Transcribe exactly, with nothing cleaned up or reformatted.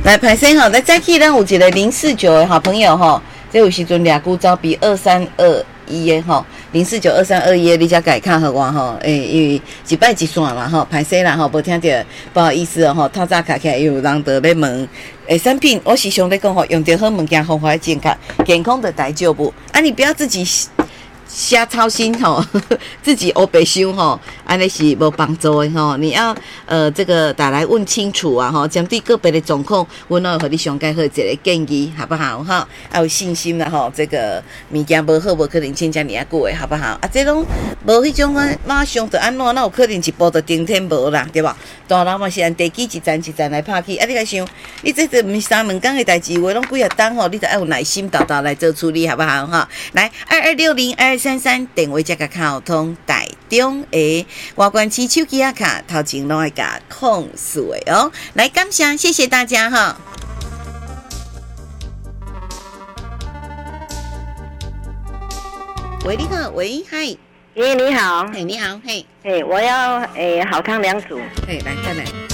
来歹势吼，来早起咱有一个零四九的好朋友吼，这有时阵俩股招比二三二一的吼，零四九二三二一的，你才改看好我吼，诶、欸，因为一摆一线嘛吼，歹势啦吼，无听到，不好意思哦吼，透早卡起来有人在咧问，诶、欸，产品我时常咧讲吼，用着好物件，方法健康，健康的大丈夫，啊，你不要自己瞎操心吼，自己黑白想吼，安尼是无帮助的吼。你要呃这个打来问清楚啊吼，针对个别的状况，我会和你上介好一个建议，好不好哈？要有信心啦吼，这个物件无好，无可能请假你啊久的，好不好？啊，这种无迄种啊，马上就安怎，那有可能一步就顶天无啦，对吧？大人嘛是按地基一站一站来拍去，啊，你来想，你这这毋是三两工的代志，话拢几啊档吼，你得要有耐心，豆豆来做处理，好不好哈？来，二二六零二三三电话这个卡通台中的外观市手机啊卡，头前拢会甲控诉的哦。来，感谢，谢谢大家哈。喂，你好，喂，嗨， 爷爷你好， 嘿，你好，嘿， 嘿，我要诶好汤两组， 嘿，来，再来。